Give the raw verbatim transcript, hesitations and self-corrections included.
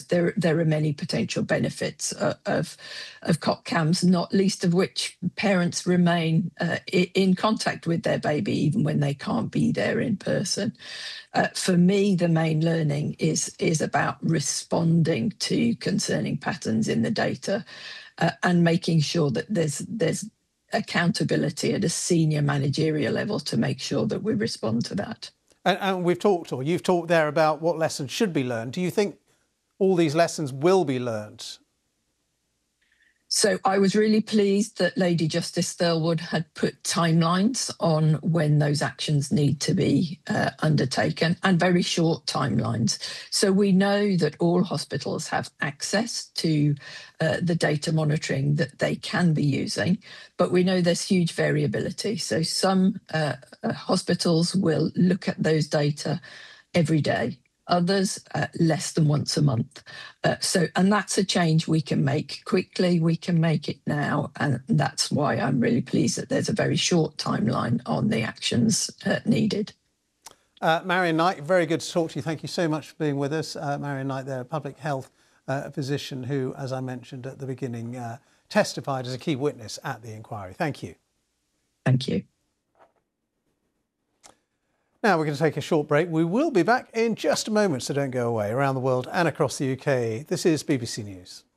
there there are many potential benefits uh, of of cot cams, not least of which parents remain uh, in contact with their baby even when they can't be there in person. Uh, for me, the main learning is is about responding to concerning patterns in the data uh, and making sure that there's there's accountability at a senior managerial level to make sure that we respond to that. And, and we've talked, or you've talked there about what lessons should be learned. Do you think all these lessons will be learned? So I was really pleased that Lady Justice Thirlwood had put timelines on when those actions need to be uh, undertaken, and very short timelines. So we know that all hospitals have access to uh, the data monitoring that they can be using, but we know there's huge variability. So some uh, uh, hospitals will look at those data every day. Others uh, less than once a month. Uh, so, and that's a change we can make quickly. We can make it now. And that's why I'm really pleased that there's a very short timeline on the actions uh, needed. Uh, Marion Knight, very good to talk to you. Thank you so much for being with us. Uh, Marion Knight, there, a public health uh, physician who, as I mentioned at the beginning, uh, testified as a key witness at the inquiry. Thank you. Thank you. Now we're going to take a short break. We will be back in just a moment, so don't go away. Around the world and across the U K, this is B B C News.